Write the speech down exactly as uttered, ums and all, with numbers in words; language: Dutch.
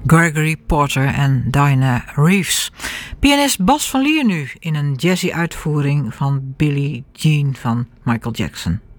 Gregory Porter en Dinah Reeves. Pianist Bas van Lier nu in een jazzy uitvoering van Billie Jean van Michael Jackson.